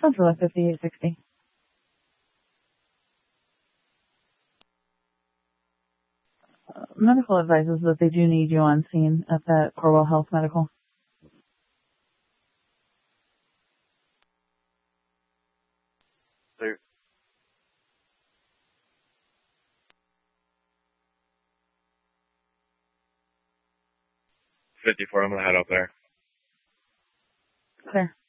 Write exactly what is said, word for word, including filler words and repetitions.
Central at fifty-eight sixty. Uh, medical advises that they do need you on scene at that Corwell Health Medical. Clear. fifty-four, I'm going to head up there. Clear.